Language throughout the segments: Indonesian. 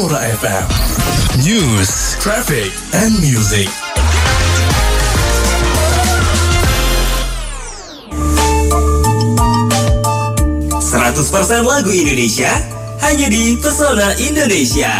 Sonora FM. News, traffic, and music. %100% lagu Indonesia hanya di Pesona Indonesia.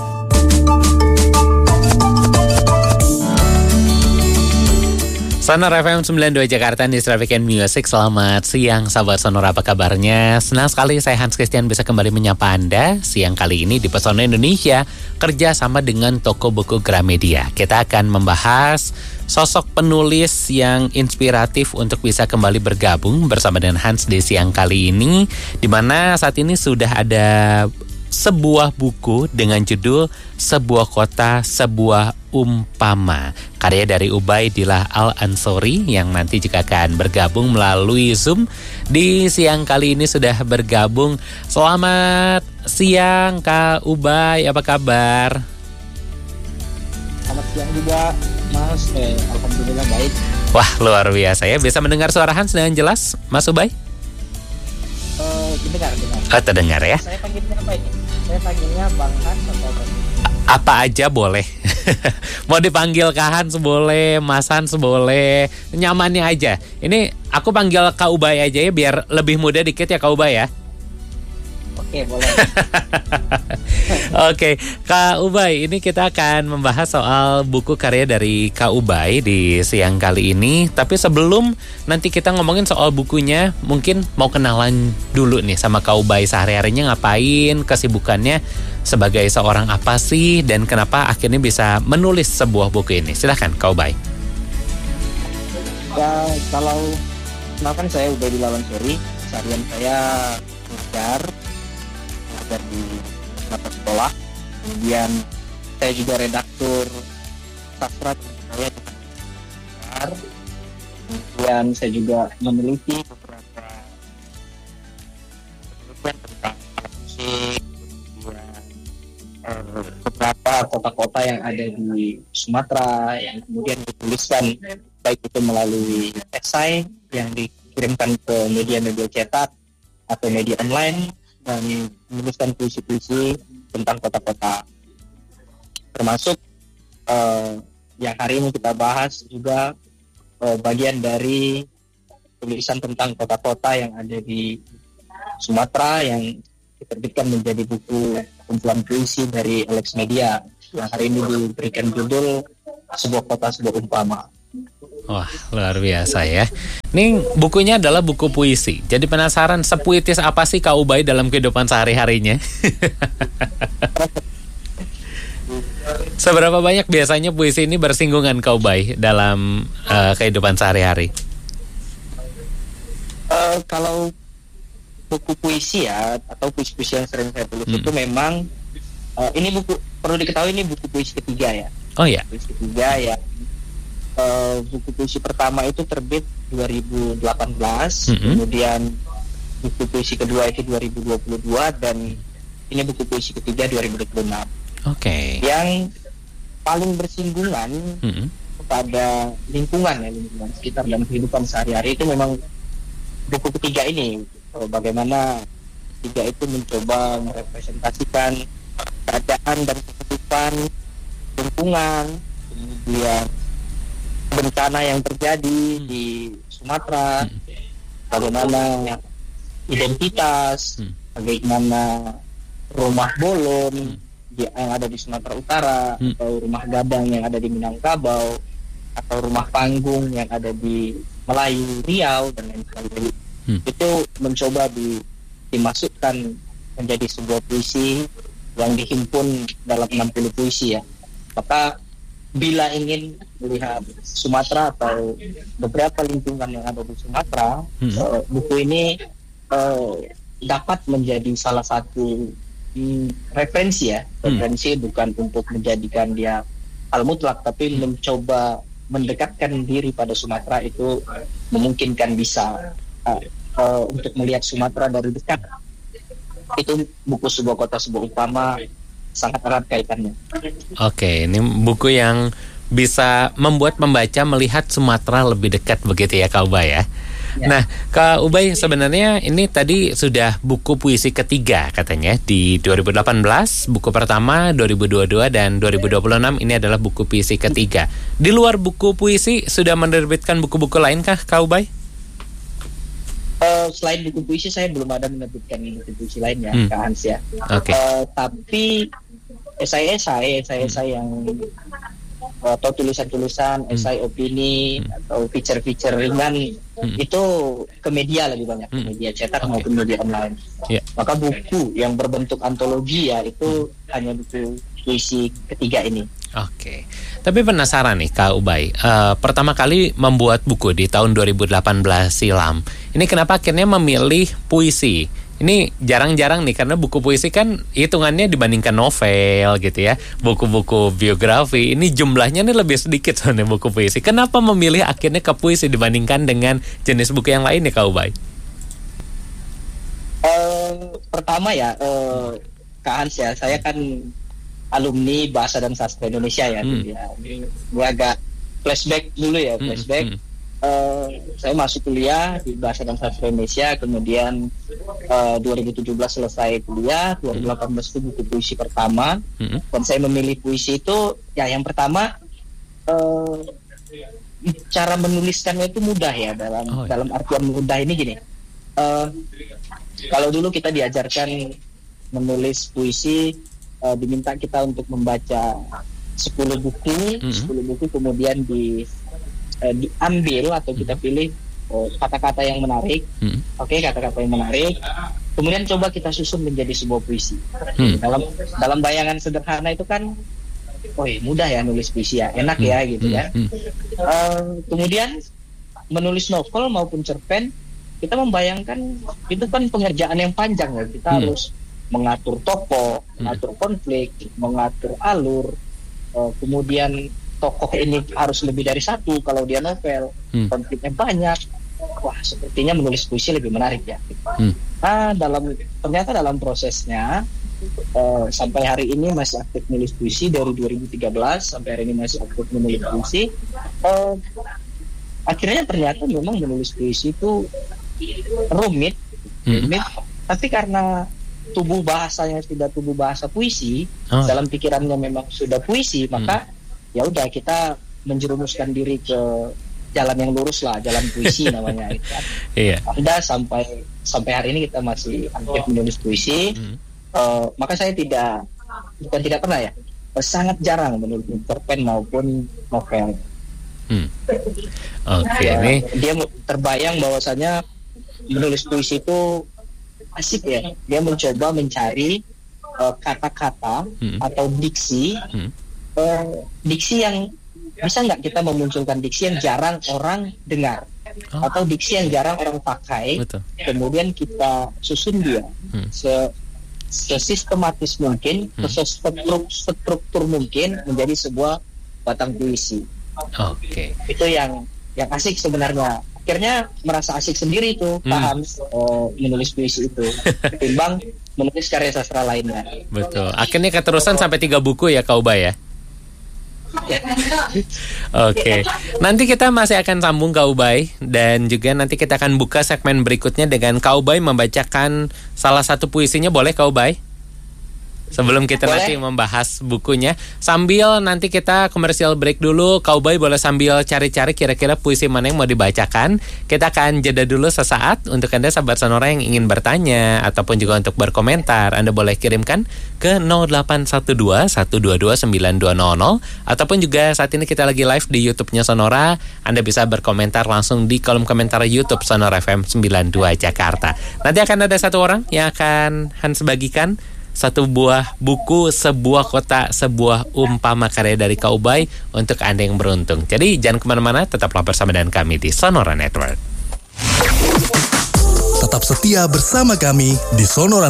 Sonora FM 92 Jakarta di Traffic and Music. Selamat siang sahabat Sonora, apa kabarnya? Senang sekali saya Hans Christian bisa kembali menyapa Anda siang kali ini di Pesona Indonesia kerja sama dengan toko buku Gramedia. Kita akan membahas sosok penulis yang inspiratif untuk bisa kembali bergabung bersama dengan Hans di siang kali ini, di mana saat ini sudah ada sebuah buku dengan judul Sebuah Kota, Sebuah Umpama, karya dari Ubaidillah Al-Ansori yang nanti juga akan bergabung melalui Zoom di siang kali ini sudah bergabung. Selamat siang Kak Ubay, apa kabar? Selamat siang juga Mas, alhamdulillah baik. Wah, luar biasa ya, bisa mendengar suara Hans dengan jelas Mas Ubay? Dengar. Oh, terdengar ya? Saya panggilnya apa ini? Saya panggilnya Bang Hans atau Bang? Apa aja boleh. Mau dipanggil Kak Hans boleh, Mas Hans boleh, nyamannya aja. Ini aku panggil Kak Ubay aja ya, biar lebih mudah dikit ya Kak Ubay ya. Oke, boleh. Oke, Kak Ubay, ini kita akan membahas soal buku karya dari Kak Ubay di siang kali ini. Tapi sebelum nanti kita ngomongin soal bukunya, mungkin mau kenalan dulu nih sama Kak Ubay, sehari-harinya ngapain, kesibukannya sebagai seorang apa sih, dan kenapa akhirnya bisa menulis sebuah buku ini. Silahkan Kak Ubay. Ya, kalau kenalkan saya Ubaidillah Al-Ansori. Seharian saya belajar di beberapa sekolah. Kemudian saya juga redaktur sastra saya di Makassar. Kemudian saya juga meneliti beberapa penelitian tentang alat musik, beberapa kota-kota yang ada di Sumatera yang kemudian dituliskan baik itu melalui esai yang dikirimkan ke media-media cetak atau media online, dan menuliskan puisi-puisi tentang kota-kota, termasuk yang hari ini kita bahas juga bagian dari tulisan tentang kota-kota yang ada di Sumatera yang diterbitkan menjadi buku kumpulan puisi dari Alex Media yang hari ini diberikan judul Sebuah Kota, Sebuah Umpama. Wah, luar biasa ya. Ini bukunya adalah buku puisi. Jadi penasaran sepuitis apa sih Kak Ubay dalam kehidupan sehari-harinya? Seberapa banyak biasanya puisi ini bersinggungan Kak Ubay dalam kehidupan sehari-hari? Kalau buku puisi ya, atau puisi-puisi yang sering saya tulis itu memang ini buku, perlu diketahui ini buku puisi ketiga ya. Oh ya. Puisi ketiga ya. Buku puisi pertama itu terbit 2018, kemudian buku puisi kedua itu 2022, dan ini buku puisi ketiga 2026. Oke. Yang paling bersinggungan kepada lingkungan sekitar dan kehidupan sehari-hari itu memang buku ketiga ini. Bagaimana ketiga itu mencoba merepresentasikan keadaan dan kehidupan lingkungan, kemudian bencana yang terjadi di Sumatera, bagaimana identitas, bagaimana rumah bolon yang ada di Sumatera Utara, atau rumah gadang yang ada di Minangkabau, atau rumah panggung yang ada di Melayu, Riau, dan lain sebagainya. Itu mencoba dimasukkan menjadi sebuah puisi yang dihimpun dalam 60 puisi ya. Maka bila ingin melihat Sumatera atau beberapa lingkungan yang ada di Sumatera, buku ini dapat menjadi salah satu referensi ya. Referensi bukan untuk menjadikan dia hal mutlak, tapi mencoba mendekatkan diri pada Sumatera itu memungkinkan bisa untuk melihat Sumatera dari dekat. Itu buku Sebuah Kota, Sebuah Umpama sangat erat kaitannya. Oke, ini buku yang bisa membuat pembaca melihat Sumatera lebih dekat begitu ya Kak Ubay ya. Nah, Kak Ubay, sebenarnya ini tadi sudah buku puisi ketiga katanya di 2018, buku pertama 2022 dan 2026 ini adalah buku puisi ketiga. Di luar buku puisi sudah menerbitkan buku-buku lain kah, Kak Ubay? Selain buku puisi saya belum ada menerbitkan buku puisi lainnya, Kak Hans ya. Tapi esai yang atau tulisan-tulisan, esai opini atau feature-feature ringan itu ke media lebih banyak, ke media cetak maupun media online. Maka buku yang berbentuk antologi ya itu hanya buku puisi ketiga ini. Oke. Tapi penasaran nih Kak Ubay, pertama kali membuat buku di tahun 2018 silam. Ini kenapa akhirnya memilih puisi? Ini jarang-jarang nih, karena buku puisi kan hitungannya dibandingkan novel gitu ya, buku-buku biografi, ini jumlahnya nih lebih sedikit soalnya buku puisi. Kenapa memilih akhirnya ke puisi dibandingkan dengan jenis buku yang lain nih Kak Ubay? Pertama ya, Kak Hans ya, saya kan alumni Bahasa dan Sastra Indonesia ya. Gue agak flashback dulu ya, flashback. Saya masuk kuliah di Bahasa dan Sastra Indonesia, kemudian 2017 selesai kuliah, 2018 itu buku puisi pertama. Dan saya memilih puisi itu ya yang pertama cara menuliskannya itu mudah ya, dalam artian mudah ini gini. Kalau dulu kita diajarkan menulis puisi, diminta kita untuk membaca 10 buku, 10 buku kemudian diambil atau kita pilih kata-kata yang menarik, kata-kata yang menarik, kemudian coba kita susun menjadi sebuah puisi. Dalam bayangan sederhana itu kan, mudah ya nulis puisi ya, enak ya gitu ya. Kemudian menulis novel maupun cerpen, kita membayangkan itu kan pengerjaan yang panjang ya, kita harus mengatur tokoh, mengatur konflik, mengatur alur, kemudian tokoh ini harus lebih dari satu kalau dia novel, konfliknya banyak. Wah, sepertinya menulis puisi lebih menarik ya. Ternyata dalam prosesnya sampai hari ini masih aktif menulis puisi, dari 2013 sampai hari ini masih aktif menulis puisi. Akhirnya ternyata memang menulis puisi itu rumit, tapi karena tubuh bahasanya sudah tubuh bahasa puisi, dalam pikirannya memang sudah puisi, maka ya udah kita menjerumuskan diri ke jalan yang lurus lah, jalan puisi namanya itu. Udah sampai hari ini kita masih aktif menulis puisi. Maka saya bukan tidak pernah ya, sangat jarang menulis cerpen maupun novel. Dia terbayang bahwasanya menulis puisi itu asik ya. Dia mencoba mencari kata-kata atau diksi. Diksi yang bisa nggak kita memunculkan diksi yang jarang orang dengar, atau diksi yang jarang orang pakai. Kemudian kita susun dia sesistematis mungkin, sestruktur mungkin menjadi sebuah batang puisi. Itu yang asik sebenarnya. Akhirnya merasa asik sendiri tuh paham menulis puisi itu ketimbang menulis karya sastra lainnya. Betul. Akhirnya keterusan sampai 3 buku ya Kak Ubay ya. Nanti kita masih akan sambung Kak Ubay, dan juga nanti kita akan buka segmen berikutnya dengan Kak Ubay membacakan salah satu puisinya, boleh Kak Ubay? Sebelum kita nanti membahas bukunya, sambil nanti kita komersial break dulu, Kak Ubay boleh sambil cari-cari kira-kira puisi mana yang mau dibacakan. Kita akan jeda dulu sesaat. Untuk Anda sahabat Sonora yang ingin bertanya ataupun juga untuk berkomentar, Anda boleh kirimkan ke 0812-122-9200, ataupun juga saat ini kita lagi live di YouTube-nya Sonora. Anda bisa berkomentar langsung di kolom komentar YouTube Sonora FM 92 Jakarta. Nanti akan ada satu orang yang akan Hans bagikan satu buah buku, sebuah kota, sebuah umpama karya dari Kak Ubay untuk Anda yang beruntung. Jadi jangan kemana-mana, tetaplah bersama dengan kami di Sonora Network. Tetap setia bersama kami di Sonora